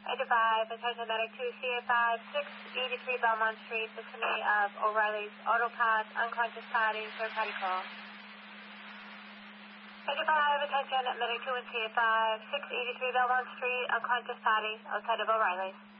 5, attention medic 2, CA5, 683 Belmont Street, vicinity of O'Reilly's Auto Path, unconscious party, third party call. 5, attention medic 2 and CA5, 683 Belmont Street, unconscious party, outside of O'Reilly's.